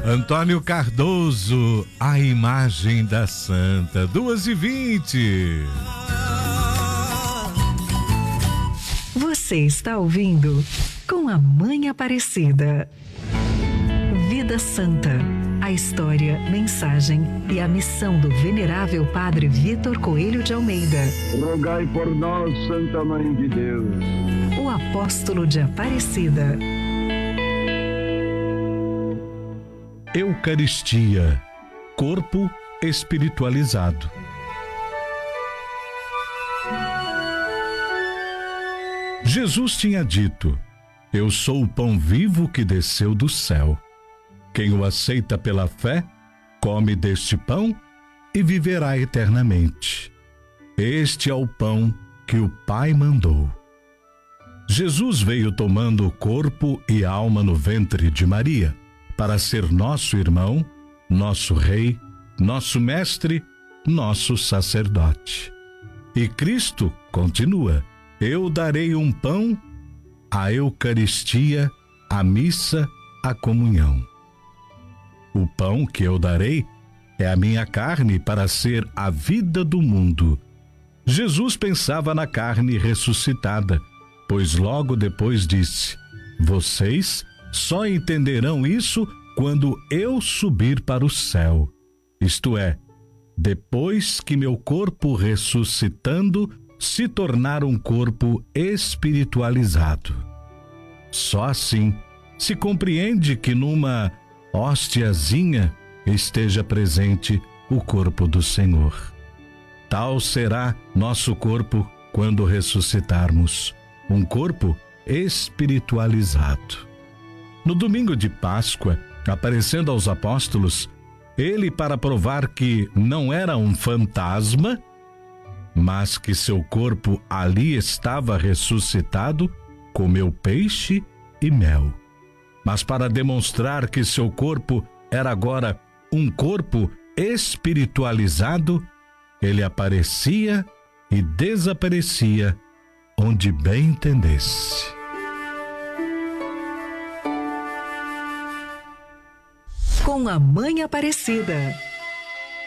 Antônio Cardoso, a imagem da Santa, 2h20. Você está ouvindo Com a Mãe Aparecida. Vida Santa, a história, mensagem e a missão do venerável Padre Vitor Coelho de Almeida. Rogai por nós, Santa Mãe de Deus. O apóstolo de Aparecida. Eucaristia, corpo espiritualizado. Jesus tinha dito: eu sou o pão vivo que desceu do céu. Quem o aceita pela fé, come deste pão e viverá eternamente. Este é o pão que o Pai mandou. Jesus veio tomando corpo e alma no ventre de Maria, para ser nosso irmão, nosso rei, nosso mestre, nosso sacerdote. E Cristo continua: eu darei um pão, a Eucaristia, a missa, a comunhão. O pão que eu darei é a minha carne para ser a vida do mundo. Jesus pensava na carne ressuscitada, pois logo depois disse: vocês só entenderão isso quando eu subir para o céu. Isto é, depois que meu corpo ressuscitando se tornar um corpo espiritualizado. Só assim se compreende que numa hóstiazinha esteja presente o corpo do Senhor. Tal será nosso corpo quando ressuscitarmos, um corpo espiritualizado. No domingo de Páscoa, aparecendo aos apóstolos, ele, para provar que não era um fantasma, mas que seu corpo ali estava ressuscitado, comeu peixe e mel. Mas para demonstrar que seu corpo era agora um corpo espiritualizado, ele aparecia e desaparecia onde bem entendesse. Com a Mãe Aparecida.